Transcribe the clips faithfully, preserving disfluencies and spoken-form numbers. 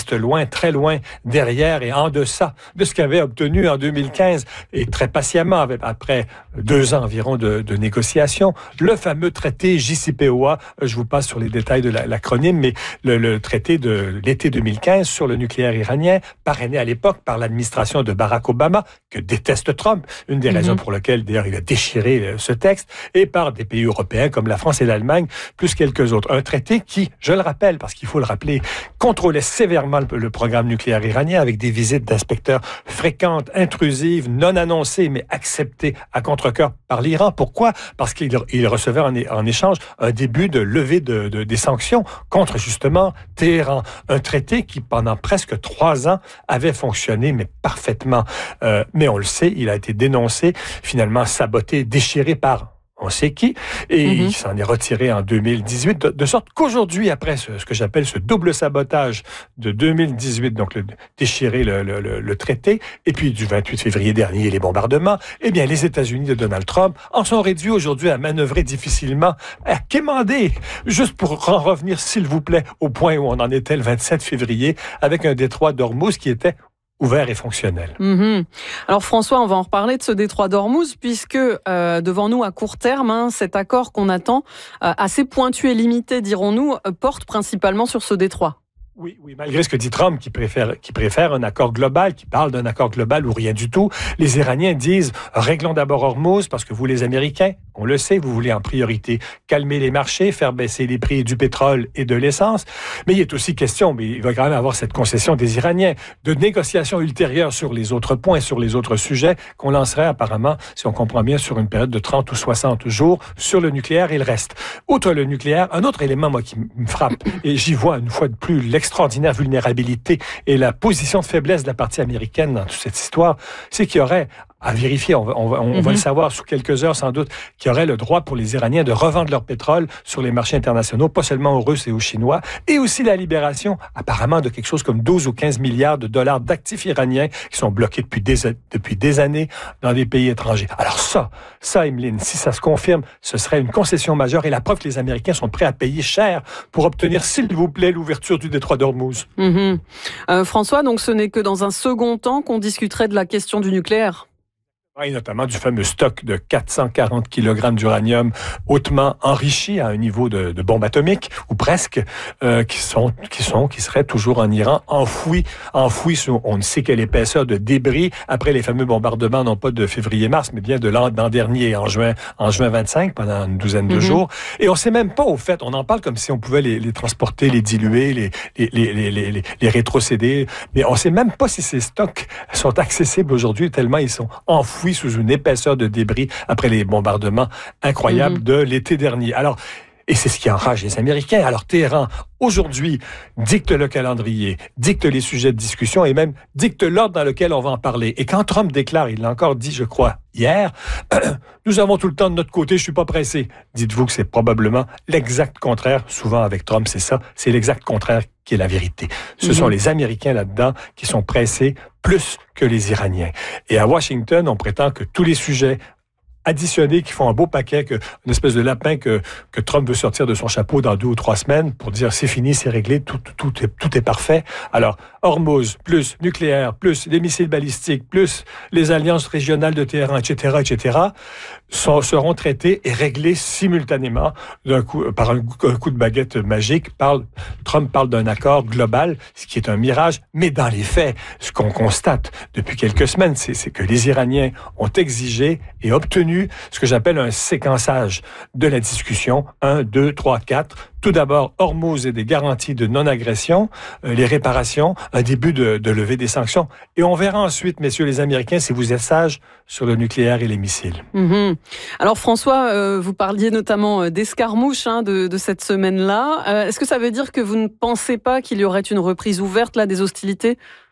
reste loin, très loin derrière et en deçà de ce qu'avait obtenu en deux mille quinze et très patiemment, après deux ans environ de, de négociations, le fameux traité J C P O A. Je vous passe sur les détails de la, l'acronyme, mais le, le traité de l'été deux mille quinze sur le nucléaire iranien, parrainé à l'époque par l'administration de Barack Obama, que déteste Trump, une des mm-hmm. raisons pour lesquelles d'ailleurs il a déchiré ce texte, et par des pays européens comme la France et l'Allemagne, plus quelques autres. Un traité qui, je le rappelle, parce qu'il faut le rappeler, contrôlait sévèrement le, le programme nucléaire iranien avec des visites d'inspecteurs fréquentes, intrusives, non annoncées, mais acceptées à contre-cœur par l'Iran. Pourquoi? Parce qu'il il recevait en, en échange un début de levée de, de, des sanctions contre justement Téhéran. Un traité qui, pendant presque trois ans, avait fonctionné, mais parfaitement. Euh, mais on le sait, il a été dénoncé, finalement saboté, déchiré par on sait qui, et mm-hmm. il s'en est retiré en deux mille dix-huit, de, de sorte qu'aujourd'hui, après ce, ce que j'appelle ce double sabotage de deux mille dix-huit, donc le, déchirer le, le, le, le traité, et puis du vingt-huit février dernier, les bombardements, eh bien, les États-Unis de Donald Trump en sont réduits aujourd'hui à manœuvrer difficilement, à quémander, juste pour en revenir, s'il vous plaît, au point où on en était le vingt-sept février, avec un détroit d'Ormuz qui était ouvert et fonctionnel. Mmh. Alors François, on va en reparler de ce détroit d'Ormuz, puisque euh, devant nous, à court terme, hein, cet accord qu'on attend, euh, assez pointu et limité, dirons-nous, euh, porte principalement sur ce détroit. Oui, oui, malgré ce que dit Trump, qui préfère, qui préfère un accord global, qui parle d'un accord global ou rien du tout, les Iraniens disent « réglons d'abord Hormuz, parce que vous, les Américains, on le sait, vous voulez en priorité calmer les marchés, faire baisser les prix du pétrole et de l'essence. » Mais il est aussi question, mais il va quand même avoir cette concession des Iraniens, de négociations ultérieures sur les autres points, sur les autres sujets, qu'on lancerait apparemment, si on comprend bien, sur une période de trente ou soixante jours, sur le nucléaire et le reste. Outre le nucléaire, un autre élément, moi, qui me frappe, et j'y vois une fois de plus l'ex extraordinaire vulnérabilité et la position de faiblesse de la partie américaine dans toute cette histoire, c'est qu'il y aurait, à vérifier, on va, on va, on mm-hmm. va le savoir sous quelques heures sans doute, qu'il y aurait le droit pour les Iraniens de revendre leur pétrole sur les marchés internationaux, pas seulement aux Russes et aux Chinois, et aussi la libération, apparemment, de quelque chose comme douze ou quinze milliards de dollars d'actifs iraniens qui sont bloqués depuis des, depuis des années dans des pays étrangers. Alors ça, ça, Emeline, si ça se confirme, ce serait une concession majeure et la preuve que les Américains sont prêts à payer cher pour obtenir, s'il vous plaît, l'ouverture du détroit d'Ormuz. Mm-hmm. Euh, François, donc ce n'est que dans un second temps qu'on discuterait de la question du nucléaire. Et notamment du fameux stock de quatre cent quarante kilogrammes d'uranium hautement enrichi à un niveau de, de bombe atomique, ou presque, euh, qui sont, qui sont, qui seraient toujours en Iran, enfouis, enfouis sous on ne sait quelle épaisseur de débris après les fameux bombardements, non pas de février-mars, mais bien de l'an, l'an dernier, en juin, en juin vingt-cinq, pendant une douzaine de mm-hmm. jours. Et on sait même pas, au fait, on en parle comme si on pouvait les, les transporter, les diluer, les, les, les, les, les, les, les rétrocéder, mais on sait même pas si ces stocks sont accessibles aujourd'hui, tellement ils sont enfouis sous une épaisseur de débris après les bombardements incroyables mmh. de l'été dernier. Alors, et c'est ce qui enrage les Américains. Alors, Téhéran, aujourd'hui, dicte le calendrier, dicte les sujets de discussion et même dicte l'ordre dans lequel on va en parler. Et quand Trump déclare, il l'a encore dit, je crois, hier, euh, nous avons tout le temps de notre côté, je suis pas pressé. Dites-vous que c'est probablement l'exact contraire. Souvent, avec Trump, c'est ça. C'est l'exact contraire qui est la vérité. Ce mmh. sont les Américains là-dedans qui sont pressés plus que les Iraniens. Et à Washington, on prétend que tous les sujets additionnés qui font un beau paquet, que, une espèce de lapin que, que Trump veut sortir de son chapeau dans deux ou trois semaines pour dire c'est fini, c'est réglé, tout, tout, est, tout est parfait. Alors, Hormuz, plus nucléaire, plus les missiles balistiques, plus les alliances régionales de Téhéran, et cetera, et cetera, sont, seront traités et réglés simultanément d'un coup, par un, un coup de baguette magique. Parle, Trump parle d'un accord global, ce qui est un mirage, mais dans les faits, ce qu'on constate depuis quelques semaines, c'est, c'est que les Iraniens ont exigé et obtenu ce que j'appelle un séquençage de la discussion. un, deux, trois, quatre. Tout d'abord, Hormuz et des garanties de non-agression, euh, les réparations, un début de, de levée des sanctions. Et on verra ensuite, messieurs les Américains, si vous êtes sages sur le nucléaire et les missiles. Mmh. Alors François, euh, vous parliez notamment d'escarmouches hein, de, de cette semaine-là. Euh, est-ce que ça veut dire que vous ne pensez pas qu'il y aurait une reprise ouverte là, des hostilités ?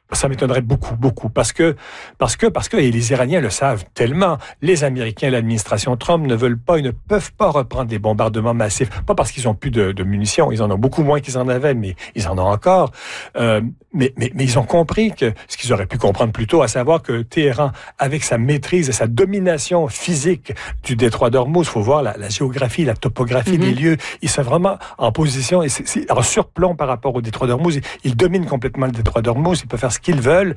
Ça m'étonnerait beaucoup, beaucoup, parce que, parce que, parce que, et les Iraniens le savent tellement, les Américains et l'administration Trump ne veulent pas, ils ne peuvent pas reprendre des bombardements massifs, pas parce qu'ils ont plus de, de munitions, ils en ont beaucoup moins qu'ils en avaient, mais ils en ont encore, euh, mais, mais, mais ils ont compris que, ce qu'ils auraient pu comprendre plus tôt, à savoir que Téhéran, avec sa maîtrise et sa domination physique du détroit d'Ormuz, faut voir la, la géographie, la topographie mm-hmm. des lieux, ils sont vraiment en position, et c'est, c'est en surplomb par rapport au détroit d'Ormuz, ils dominent complètement le détroit d'Ormuz, ils peuvent faire ce qu'ils veulent.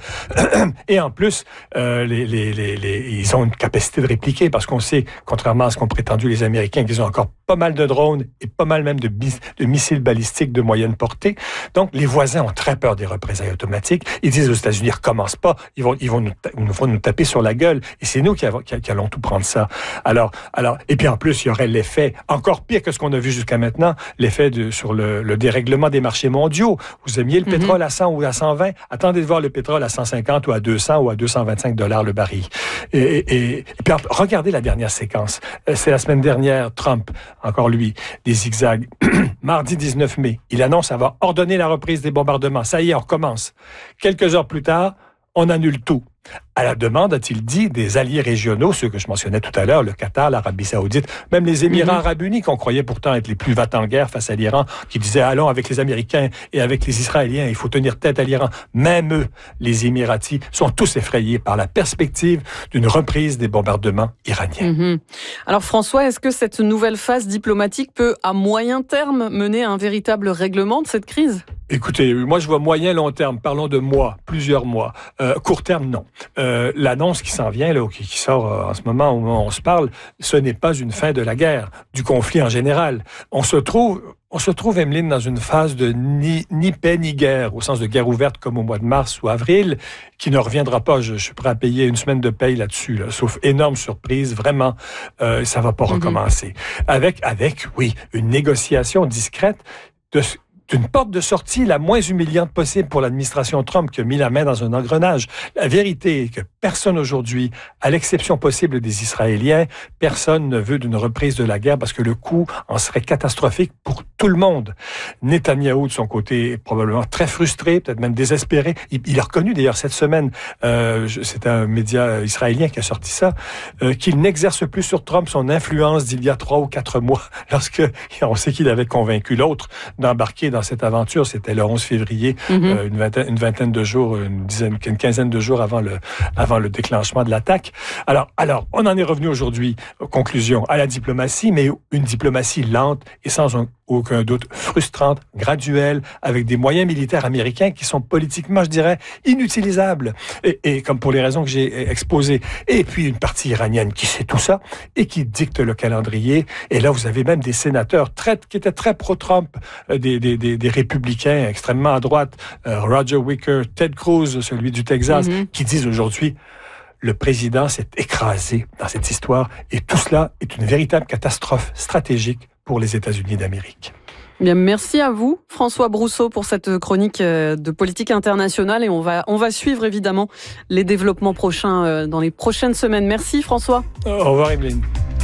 Et en plus, euh, les, les, les, les, ils ont une capacité de répliquer parce qu'on sait, contrairement à ce qu'ont prétendu les Américains, qu'ils ont encore pas mal de drones et pas mal même de, bis, de missiles balistiques de moyenne portée. Donc, les voisins ont très peur des représailles automatiques. Ils disent aux États-Unis, ils recommencent pas, ils vont, ils vont, nous, ils vont nous taper sur la gueule. Et c'est nous qui, avons, qui, qui allons tout prendre ça. Alors, alors, et puis en plus, il y aurait l'effet encore pire que ce qu'on a vu jusqu'à maintenant, l'effet de, sur le, le dérèglement des marchés mondiaux. Vous aimiez le mm-hmm. pétrole à cent ou à cent vingt, attendez de voir le pétrole à cent cinquante ou à deux cents ou à deux cent vingt-cinq dollars le baril. Et, et, et puis, regardez la dernière séquence. C'est la semaine dernière, Trump, encore lui, des zigzags. Mardi dix-neuf mai, il annonce avoir ordonné la reprise des bombardements. Ça y est, on recommence. Quelques heures plus tard, on annule tout. À la demande, a-t-il dit, des alliés régionaux, ceux que je mentionnais tout à l'heure, le Qatar, l'Arabie Saoudite, même les Émirats mm-hmm. arabes unis, qu'on croyait pourtant être les plus vats en guerre face à l'Iran, qui disaient, allons avec les Américains et avec les Israéliens, il faut tenir tête à l'Iran. Même eux, les Émiratis, sont tous effrayés par la perspective d'une reprise des bombardements iraniens. Mm-hmm. Alors François, est-ce que cette nouvelle phase diplomatique peut, à moyen terme, mener à un véritable règlement de cette crise ? Écoutez, moi je vois moyen long terme, parlons de mois, plusieurs mois. Euh, court terme, non. Euh, l'annonce qui s'en vient, là, qui, qui sort euh, en ce moment où on se parle, ce n'est pas une fin de la guerre, du conflit en général. On se trouve, on se trouve, Emeline, dans une phase de ni, ni paix ni guerre, au sens de guerre ouverte comme au mois de mars ou avril, qui ne reviendra pas. Je, je suis prêt à payer une semaine de paye là-dessus, là, sauf énorme surprise, vraiment, euh, ça va pas mm-hmm. recommencer. Avec, avec, oui, une négociation discrète de d'une porte de sortie la moins humiliante possible pour l'administration Trump qui a mis la main dans un engrenage. La vérité est que personne aujourd'hui, à l'exception possible des Israéliens, personne ne veut d'une reprise de la guerre parce que le coût en serait catastrophique pour tout le monde. Netanyahou, de son côté, est probablement très frustré, peut-être même désespéré. Il, il a reconnu d'ailleurs cette semaine, euh, c'est un média israélien qui a sorti ça, euh, qu'il n'exerce plus sur Trump son influence d'il y a trois ou quatre mois, lorsque on sait qu'il avait convaincu l'autre d'embarquer dans cette aventure. C'était le onze février, mm-hmm. euh, une, vingtaine, une vingtaine de jours, une dizaine, une quinzaine de jours avant le, avant le déclenchement de l'attaque. Alors, alors, on en est revenu aujourd'hui, conclusion, à la diplomatie, mais une diplomatie lente et sans un, aucun doute frustrante, graduelle, avec des moyens militaires américains qui sont politiquement, je dirais, inutilisables. Et, et comme pour les raisons que j'ai exposées. Et puis une partie iranienne qui sait tout ça et qui dicte le calendrier. Et là, vous avez même des sénateurs très, qui étaient très pro-Trump, des, des, des, des républicains extrêmement à droite, euh, Roger Wicker, Ted Cruz, celui du Texas, mm-hmm. qui disent aujourd'hui le président s'est écrasé dans cette histoire et tout cela est une véritable catastrophe stratégique pour les États-Unis d'Amérique. Bien, merci à vous, François Brousseau, pour cette chronique de politique internationale et on va, on va suivre évidemment les développements prochains dans les prochaines semaines. Merci François. Au revoir Emeline.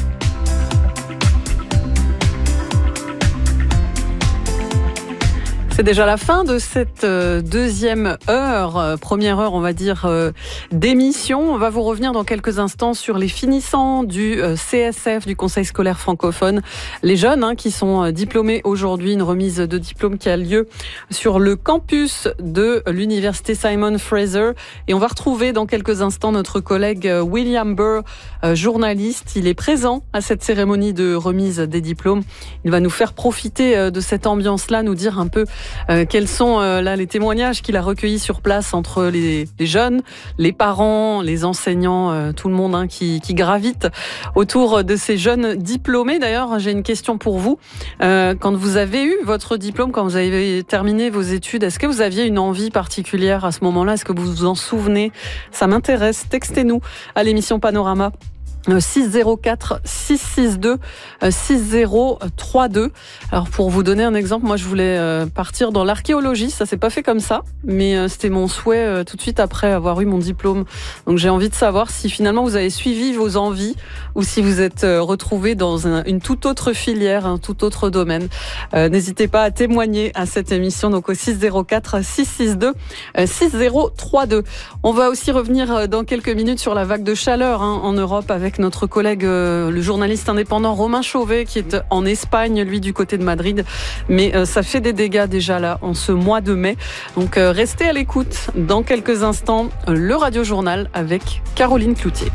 C'est déjà la fin de cette deuxième heure, première heure, on va dire, d'émission. On va vous revenir dans quelques instants sur les finissants du C S F, du Conseil scolaire francophone. Les jeunes hein, qui sont diplômés aujourd'hui, une remise de diplôme qui a lieu sur le campus de l'université Simon Fraser. Et on va retrouver dans quelques instants notre collègue William Burr, journaliste. Il est présent à cette cérémonie de remise des diplômes. Il va nous faire profiter de cette ambiance-là, nous dire un peu Euh, quels sont euh, là les témoignages qu'il a recueillis sur place entre les, les jeunes, les parents, les enseignants, euh, tout le monde hein, qui, qui gravite autour de ces jeunes diplômés. D'ailleurs, j'ai une question pour vous. Euh, quand vous avez eu votre diplôme, quand vous avez terminé vos études, est-ce que vous aviez une envie particulière à ce moment-là ? Est-ce que vous vous en souvenez ? Ça m'intéresse. Textez-nous à l'émission Panorama six zéro quatre six six deux six zéro trois deux. Alors pour vous donner un exemple, moi je voulais partir dans l'archéologie, ça s'est pas fait comme ça, mais c'était mon souhait tout de suite après avoir eu mon diplôme. Donc j'ai envie de savoir si finalement vous avez suivi vos envies ou si vous êtes retrouvé dans un, une toute autre filière, un tout autre domaine. Euh, n'hésitez pas à témoigner à cette émission donc au six zéro quatre six six deux six zéro trois deux. On va aussi revenir dans quelques minutes sur la vague de chaleur hein, en Europe avec notre collègue, euh, le journaliste indépendant Romain Chauvet, qui est en Espagne, lui, du côté de Madrid. Mais euh, ça fait des dégâts déjà là, en ce mois de mai. Donc, euh, restez à l'écoute. Dans quelques instants, le Radio Journal avec Caroline Cloutier.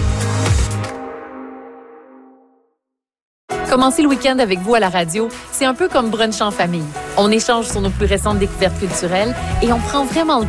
Commencer le week-end avec vous à la radio, c'est un peu comme brunch en famille. On échange sur nos plus récentes découvertes culturelles et on prend vraiment le